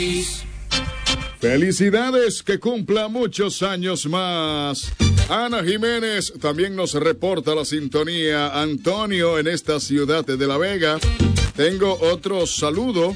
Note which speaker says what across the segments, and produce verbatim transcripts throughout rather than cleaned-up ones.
Speaker 1: Felicidades, que cumpla muchos años más. Ana Jiménez también nos reporta la sintonía. Antonio en esta ciudad de La Vega. Tengo otro saludo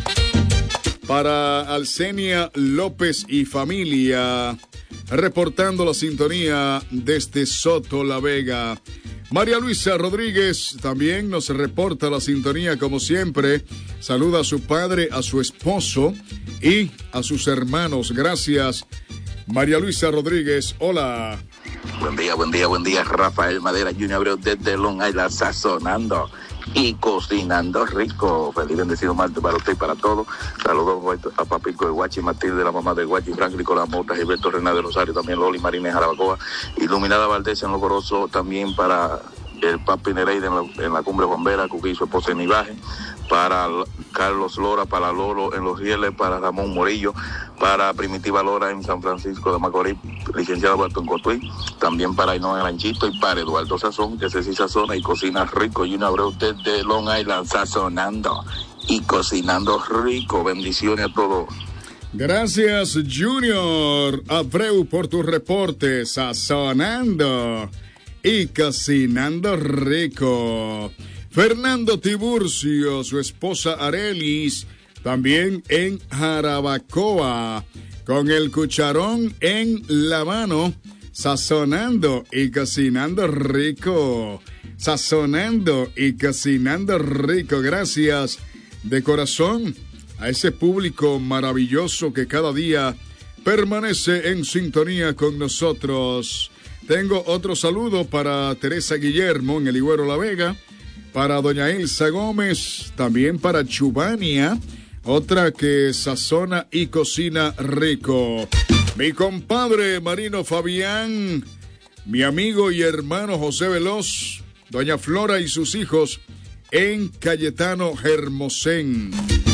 Speaker 1: para Alcenia López y familia, reportando la sintonía desde Soto, La Vega. María Luisa Rodríguez también nos reporta la sintonía como siempre. Saluda a su padre, a su esposo y a sus hermanos. Gracias, María Luisa Rodríguez. Hola.
Speaker 2: Buen día, buen día, buen día. Rafael Madera Junior Abreu desde Long Island, sazonando y cocinando rico. Feliz bendecido martes para usted y para todos. Saludos a Papico de Guachi, Matilde, la mamá de Guachi, Franklin con la Mota, Gilberto René de Rosario, también Loli Marínez Jarabacoa, Iluminada Valdés en Logoroso, también para el Papi Nereide en la, en la Cumbre Bombera, Cuquí, su esposa en Ibaje, para Carlos Lora, para Lolo en Los Rieles, para Ramón Morillo, para Primitiva Lora en San Francisco de Macorís, licenciado Barton Cotuí, también para Ainhoa Ranchito y para Eduardo Sazón, que se sí sazona y cocina rico. Y un abrazo desde Long Island, sazonando y cocinando rico. Bendiciones a todos.
Speaker 1: Gracias, Junior Abreu, por tu reporte. Sazonando y cocinando rico. Fernando Tiburcio, su esposa Arelis, también en Jarabacoa, con el cucharón en la mano, sazonando y cocinando rico. Sazonando y cocinando rico. Gracias de corazón a ese público maravilloso que cada día permanece en sintonía con nosotros. Tengo otro saludo para Teresa Guillermo en el Higuero La Vega, para doña Elsa Gómez, también para Chubania, otra que sazona y cocina rico. Mi compadre Marino Fabián, mi amigo y hermano José Veloz, doña Flora y sus hijos en Cayetano Hermosén.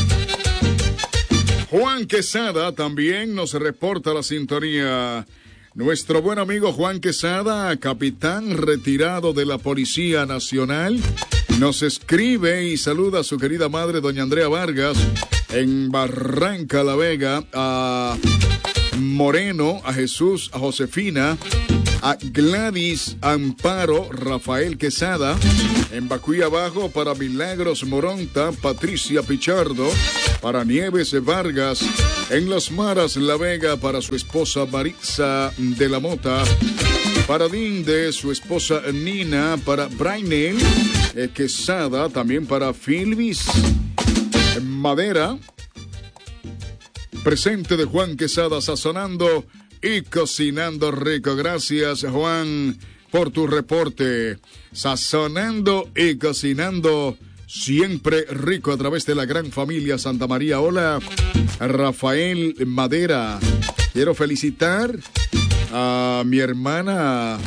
Speaker 1: Juan Quesada también nos reporta la sintonía. Nuestro buen amigo Juan Quesada, capitán retirado de la Policía Nacional, nos escribe y saluda a su querida madre, doña Andrea Vargas, en Barranca La Vega, a Moreno, a Jesús, a Josefina, a Gladys Amparo, Rafael Quesada, en Bacuy Abajo, para Milagros Moronta, Patricia Pichardo, para Nieves Vargas, en Las Maras La Vega, para su esposa Maritza de la Mota, para Dinde, su esposa Nina, para Brainel eh, Quesada, también para Filvis Madera, presente de Juan Quesada, sazonando y cocinando rico. Gracias, Juan, por tu reporte. Sazonando y cocinando siempre rico a través de la gran familia Santa María. Hola, Rafael Madera. Quiero felicitar a mi hermana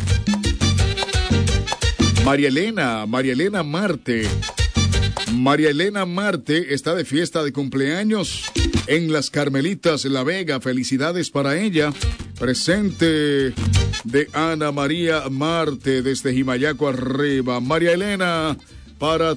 Speaker 1: María Elena, María Elena Marte. María Elena Marte está de fiesta de cumpleaños en Las Carmelitas, La Vega. Felicidades para ella. Presente de Ana María Marte desde Jimayaco arriba. María Elena, para